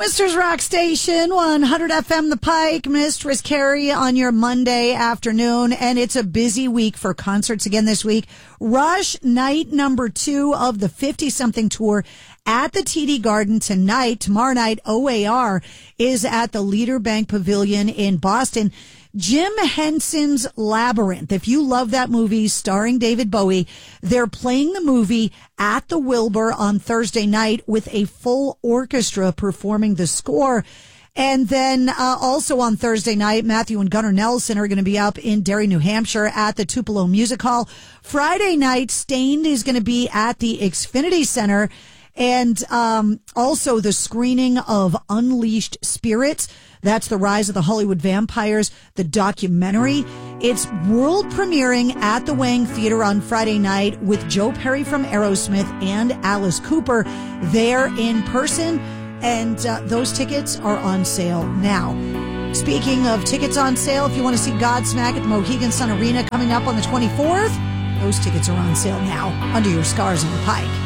Mister's Rock Station, 100 FM The Pike, Mistress Carrie on your Monday afternoon, and it's a busy week for concerts again this week. Rush, night number 2 of the 50-something tour at the TD Garden tonight. Tomorrow night, OAR is at the Leader Bank Pavilion in Boston. Jim Henson's Labyrinth. If you love that movie starring David Bowie, they're playing the movie at the Wilbur on Thursday night with a full orchestra performing the score. And then also on Thursday night, Matthew and Gunnar Nelson are going to be up in Derry, New Hampshire at the Tupelo Music Hall. Friday night, Stained is going to be at the Xfinity Center. And also the screening of Unleashed Spirits. That's the rise of the Hollywood vampires, the documentary. It's world premiering at the Wang Theater on Friday night with Joe Perry from Aerosmith and Alice Cooper there in person. And those tickets are on sale now. Speaking of tickets on sale, if you want to see Godsmack at the Mohegan Sun Arena coming up on the 24th, those tickets are on sale now under your Scars on the Pike.